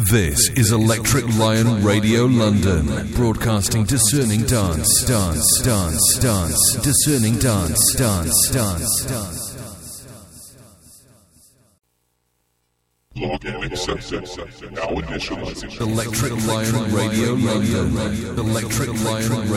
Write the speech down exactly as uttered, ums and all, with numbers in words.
This is Electric Lion Radio London, broadcasting discerning dance, dance, dance, dance, discerning dance, dance, dance, dance. Log in accepted. Now initializing. Electric Lion Radio London. Electric Lion Radio.